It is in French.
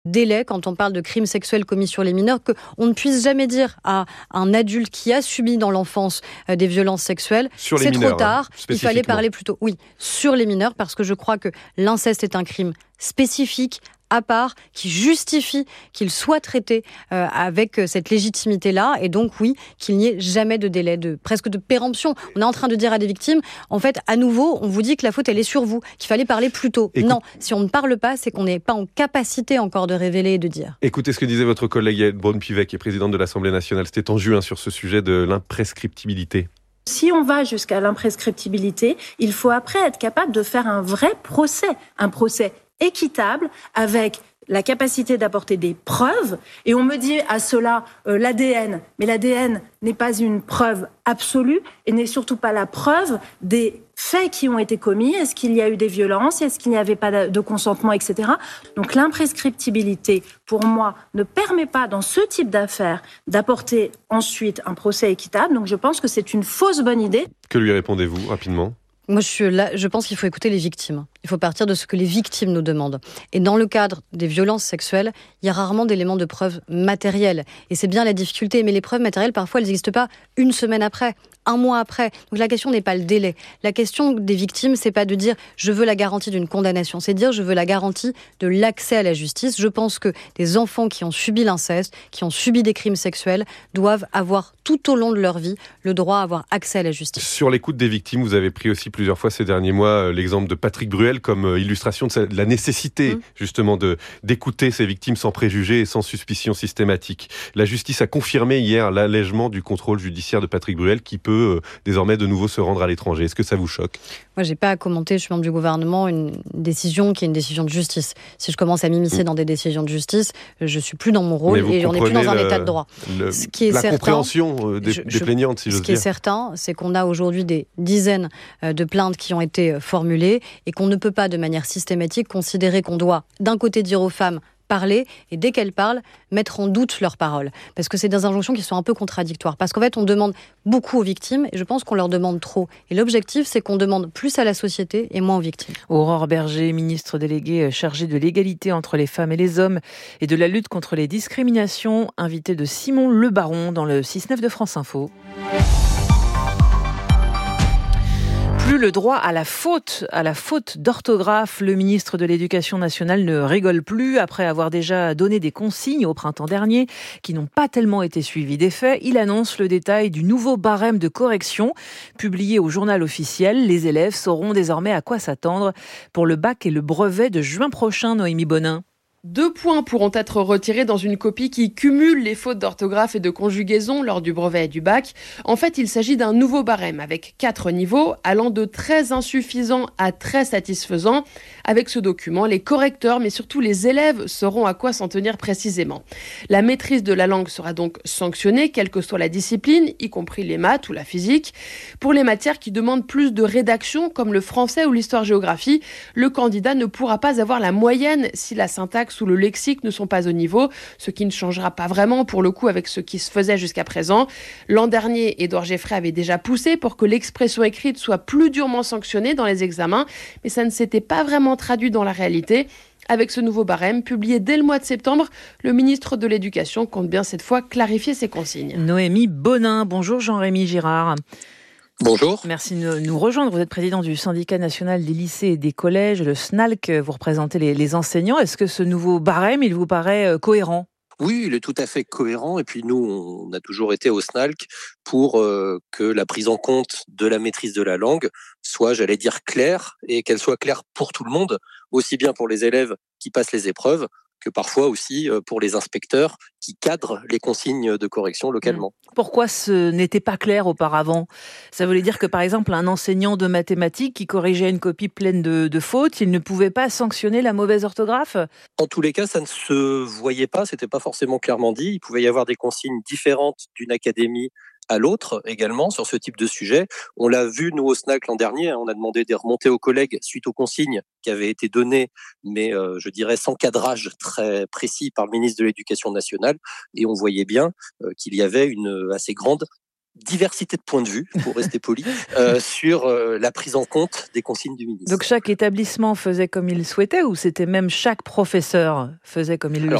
délai quand on parle de crimes sexuels commis sur les mineurs, qu'on ne puisse jamais dire à un adulte qui a subi dans l'enfance des violences sexuelles, c'est trop tard, il fallait parler plus tôt. Oui, sur les mineurs, parce que je crois que l'inceste est un crime spécifique, à part, qui justifie qu'il soit traité avec cette légitimité-là, et donc oui, qu'il n'y ait jamais de délai, presque de péremption. On est en train de dire à des victimes, en fait, à nouveau, on vous dit que la faute, elle est sur vous, qu'il fallait parler plus tôt. Non, si on ne parle pas, c'est qu'on n'est pas en capacité encore de révéler et de dire. Écoutez ce que disait votre collègue Yael Braun-Pivet, qui est présidente de l'Assemblée nationale. C'était en juin sur ce sujet de l'imprescriptibilité. Si on va jusqu'à l'imprescriptibilité, il faut après être capable de faire un vrai procès, un procès équitable, avec la capacité d'apporter des preuves. Et on me dit à cela l'ADN. Mais l'ADN n'est pas une preuve absolue et n'est surtout pas la preuve des faits qui ont été commis. Est-ce qu'il y a eu des violences? Est-ce qu'il n'y avait pas de consentement, etc. Donc l'imprescriptibilité, pour moi, ne permet pas, dans ce type d'affaires, d'apporter ensuite un procès équitable. Donc je pense que c'est une fausse bonne idée. Que lui répondez-vous rapidement ? Moi, je pense qu'il faut écouter les victimes. Il faut partir de ce que les victimes nous demandent. Et dans le cadre des violences sexuelles, il y a rarement d'éléments de preuve matériels. Et c'est bien la difficulté. Mais les preuves matérielles, parfois, elles n'existent pas une semaine après, un mois après. Donc la question n'est pas le délai. La question des victimes, c'est pas de dire « je veux la garantie d'une condamnation », c'est de dire « je veux la garantie de l'accès à la justice ». Je pense que des enfants qui ont subi l'inceste, qui ont subi des crimes sexuels, doivent avoir tout au long de leur vie le droit à avoir accès à la justice. Sur l'écoute des victimes, vous avez pris aussi plusieurs fois ces derniers mois l'exemple de Patrick Bruel comme illustration de la nécessité justement d'écouter ces victimes sans préjugés et sans suspicion systématique. La justice a confirmé hier l'allègement du contrôle judiciaire de Patrick Bruel qui peut désormais de nouveau se rendre à l'étranger. Est-ce que ça vous choque ? Moi, j'ai pas à commenter, je suis membre du gouvernement, une décision qui est une décision de justice. Si je commence à m'immiscer dans des décisions de justice, je suis plus dans mon rôle et on n'est plus dans un état de droit. Ce qui est certain, compréhension des plaignantes, si j'ose dire. Ce qui est certain, c'est qu'on a aujourd'hui des dizaines de plaintes qui ont été formulées et qu'on ne peut pas de manière systématique considérer qu'on doit d'un côté dire aux femmes parler et dès qu'elles parlent, mettre en doute leurs paroles. Parce que c'est des injonctions qui sont un peu contradictoires. Parce qu'en fait, on demande beaucoup aux victimes et je pense qu'on leur demande trop. Et l'objectif, c'est qu'on demande plus à la société et moins aux victimes. Aurore Berger, ministre déléguée chargée de l'égalité entre les femmes et les hommes et de la lutte contre les discriminations, invitée de Simon Le Baron dans le 6-9 de France Info. Plus le droit à la faute d'orthographe. Le ministre de l'Éducation nationale ne rigole plus après avoir déjà donné des consignes au printemps dernier qui n'ont pas tellement été suivies des faits. Il annonce le détail du nouveau barème de correction publié au journal officiel. Les élèves sauront désormais à quoi s'attendre pour le bac et le brevet de juin prochain, Noémie Bonin. 2 points pourront être retirés dans une copie qui cumule les fautes d'orthographe et de conjugaison lors du brevet et du bac. En fait, il s'agit d'un nouveau barème avec 4 niveaux, allant de très insuffisant à très satisfaisant. Avec ce document, les correcteurs, mais surtout les élèves, sauront à quoi s'en tenir précisément. La maîtrise de la langue sera donc sanctionnée, quelle que soit la discipline, y compris les maths ou la physique. Pour les matières qui demandent plus de rédaction, comme le français ou l'histoire-géographie, le candidat ne pourra pas avoir la moyenne si la syntaxe ou le lexique ne sont pas au niveau, ce qui ne changera pas vraiment pour le coup avec ce qui se faisait jusqu'à présent. L'an dernier, Édouard Geffray avait déjà poussé pour que l'expression écrite soit plus durement sanctionnée dans les examens, mais ça ne s'était pas vraiment traduit dans la réalité. Avec ce nouveau barème, publié dès le mois de septembre, le ministre de l'Éducation compte bien cette fois clarifier ses consignes. Noémie Bonin, bonjour Jean-Rémy Girard. Bonjour. Merci de nous rejoindre. Vous êtes président du syndicat national des lycées et des collèges, le SNALC. Vous représentez les enseignants. Est-ce que ce nouveau barème, il vous paraît cohérent ? Oui, il est tout à fait cohérent. Et puis nous, on a toujours été au SNALC pour que la prise en compte de la maîtrise de la langue soit, j'allais dire, claire et qu'elle soit claire pour tout le monde, aussi bien pour les élèves qui passent les épreuves que parfois aussi pour les inspecteurs qui cadrent les consignes de correction localement. Pourquoi ce n'était pas clair auparavant ? Ça voulait dire que, par exemple, un enseignant de mathématiques qui corrigeait une copie pleine de fautes, il ne pouvait pas sanctionner la mauvaise orthographe ? En tous les cas, ça ne se voyait pas, c'était pas forcément clairement dit. Il pouvait y avoir des consignes différentes d'une académie à l'autre également sur ce type de sujet. On l'a vu, nous, au SNAC l'an dernier, on a demandé des remontées aux collègues suite aux consignes qui avaient été données, mais je dirais sans cadrage très précis par le ministre de l'Éducation nationale, et on voyait bien qu'il y avait une assez grande diversité de points de vue, pour rester poli, sur la prise en compte des consignes du ministre. Donc chaque établissement faisait comme il souhaitait, ou c'était même chaque professeur faisait comme il le